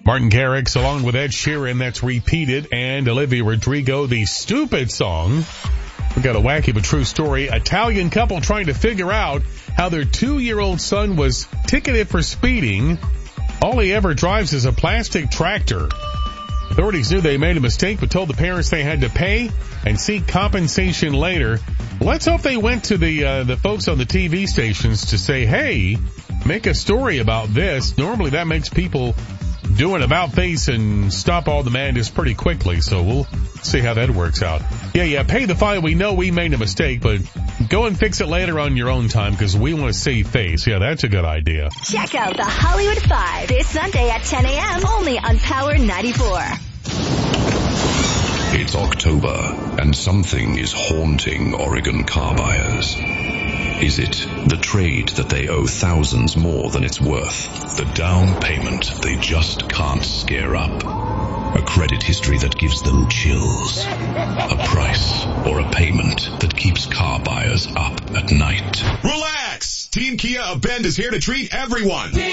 Martin Garrix along with Ed Sheeran, that's Repeated, and Olivia Rodrigo, the Stupid song. We got a wacky but true story. Italian couple trying to figure out how their 2-year-old son was ticketed for speeding. All he ever drives is a plastic tractor. Authorities knew they made a mistake but told the parents they had to pay and seek compensation later. Let's hope they went to the folks on the TV stations to say, hey, make a story about this. Normally that makes people do an about face and stop all the madness pretty quickly. So we'll see how that works out. Yeah, pay the fine. We know we made a mistake, but go and fix it later on your own time because we want to save face. Yeah, that's a good idea. Check out the Hollywood 5 this Sunday at 10 a.m. only on Power 94. It's October, and something is haunting Oregon car buyers. Is it the trade that they owe thousands more than it's worth? The down payment they just can't scare up? A credit history that gives them chills? A price or a payment that keeps car buyers up at night? Relax! Team Kia of Bend is here to treat everyone.